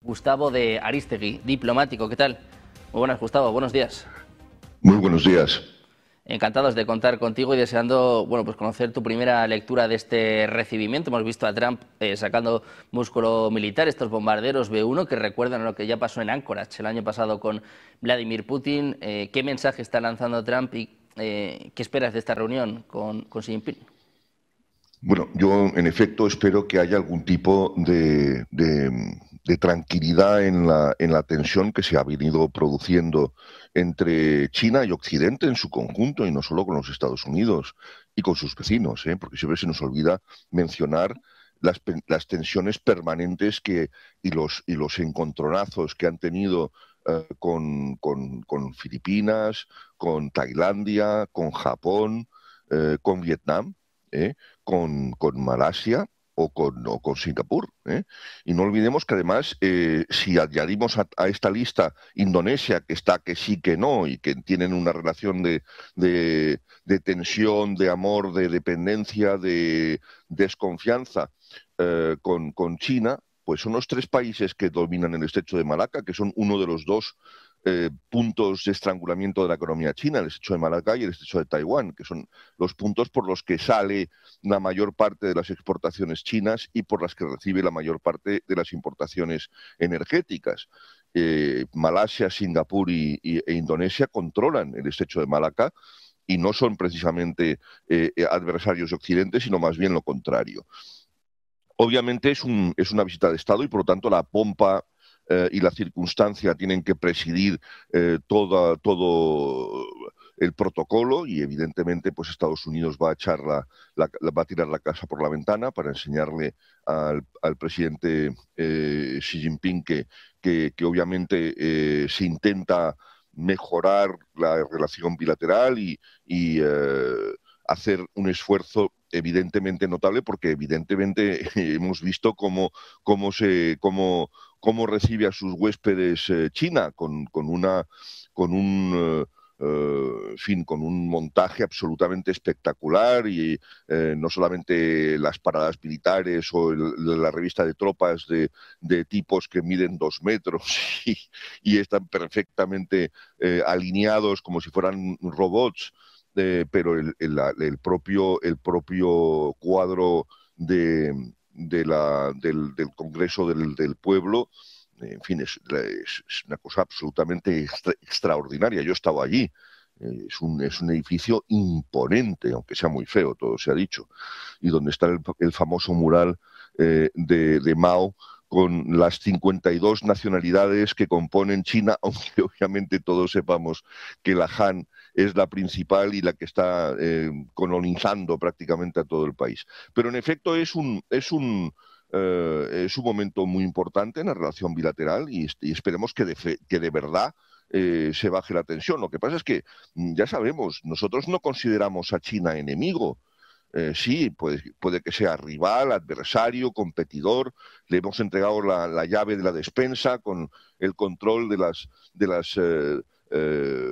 Gustavo de Arístegui, diplomático. ¿Qué tal? Muy buenas, Gustavo. Buenos días. Muy buenos días. Encantados de contar contigo y deseando, bueno, pues conocer tu primera lectura de este recibimiento. Hemos visto a Trump sacando músculo militar, estos bombarderos B-1 que recuerdan a lo que ya pasó en Anchorage el año pasado con Vladimir Putin. ¿Qué mensaje está lanzando Trump y qué esperas de esta reunión con Xi Jinping? Bueno, yo en efecto espero que haya algún tipo de tranquilidad en la tensión que se ha venido produciendo entre China y Occidente en su conjunto, y no solo con los Estados Unidos y con sus vecinos, porque siempre se nos olvida mencionar las tensiones permanentes y los encontronazos que han tenido con Filipinas, con Tailandia, con Japón, con Vietnam. ¿eh? con Malasia o con Singapur. Y no olvidemos que además, si añadimos a esta lista Indonesia, que está que sí, que no, y que tienen una relación de tensión, de amor, de dependencia, de desconfianza con China, pues son los tres países que dominan el estrecho de Malaca, que son uno de los dos puntos de estrangulamiento de la economía china, el estrecho de Malaca y el estrecho de Taiwán, que son los puntos por los que sale la mayor parte de las exportaciones chinas y por las que recibe la mayor parte de las importaciones energéticas. Malasia, Singapur e Indonesia controlan el estrecho de Malaca y no son precisamente adversarios de Occidente, sino más bien lo contrario. Obviamente es una visita de Estado y por lo tanto la pompa y la circunstancia tienen que presidir todo el protocolo, y evidentemente pues Estados Unidos va a echar va a tirar la casa por la ventana para enseñarle al presidente Xi Jinping que obviamente se intenta mejorar la relación bilateral y hacer un esfuerzo evidentemente notable, porque evidentemente hemos visto cómo recibe a sus huéspedes China con un en fin, con un montaje absolutamente espectacular, y no solamente las paradas militares o la revista de tropas de tipos que miden 2 metros y están perfectamente alineados como si fueran robots, pero el propio cuadro del Congreso del Pueblo, en fin, es una cosa absolutamente extraordinaria. Yo he estado allí. Es un edificio imponente, aunque sea muy feo, todo se ha dicho, y donde está el famoso mural de Mao con las 52 nacionalidades que componen China, aunque obviamente todos sepamos que la Han es la principal y la que está colonizando prácticamente a todo el país. Pero en efecto es un momento muy importante en la relación bilateral, y esperemos que de verdad se baje la tensión. Lo que pasa es que ya sabemos, nosotros no consideramos a China enemigo. Sí, puede que sea rival, adversario, competidor. Le hemos entregado la llave de la despensa con el control de las eh,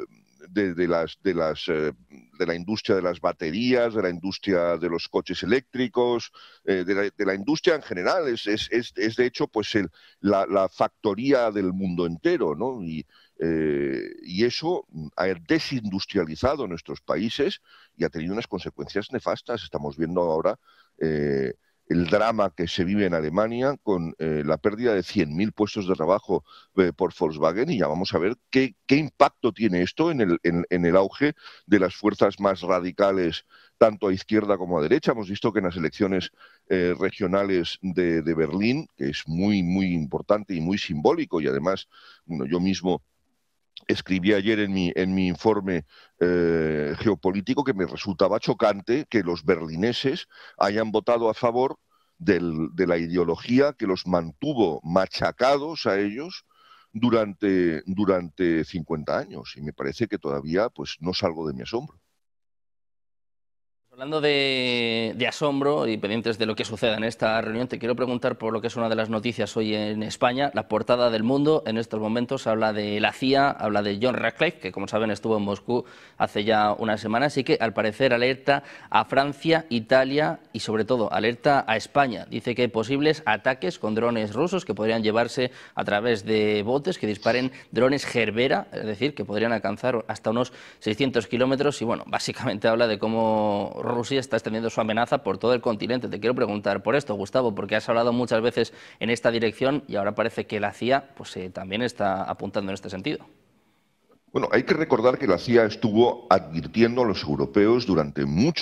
de la industria de las baterías, de la industria de los coches eléctricos, de la industria en general. Es de hecho pues la factoría del mundo entero, ¿no? Y eso ha desindustrializado nuestros países y ha tenido unas consecuencias nefastas. Estamos viendo ahora el drama que se vive en Alemania con la pérdida de 100.000 puestos de trabajo por Volkswagen, y ya vamos a ver qué impacto tiene esto en el auge de las fuerzas más radicales, tanto a izquierda como a derecha. Hemos visto que en las elecciones regionales de Berlín, que es muy, muy importante y muy simbólico, y además, bueno, yo mismo escribí ayer en mi informe geopolítico que me resultaba chocante que los berlineses hayan votado a favor de la ideología que los mantuvo machacados a ellos durante 50 años. Y me parece que todavía pues, no salgo de mi asombro. Hablando de asombro y pendientes de lo que suceda en esta reunión, te quiero preguntar por lo que es una de las noticias hoy en España. La portada del Mundo en estos momentos habla de la CIA, habla de John Ratcliffe, que como saben estuvo en Moscú hace ya unas semanas y que al parecer alerta a Francia, Italia y sobre todo alerta a España. Dice que hay posibles ataques con drones rusos que podrían llevarse a través de botes que disparen drones Gerbera, es decir, que podrían alcanzar hasta unos 600 kilómetros y bueno, básicamente habla de cómo Rusia está extendiendo su amenaza por todo el continente. Te quiero preguntar por esto, Gustavo, porque has hablado muchas veces en esta dirección y ahora parece que la CIA pues, también está apuntando en este sentido. Bueno, hay que recordar que la CIA estuvo advirtiendo a los europeos durante mucho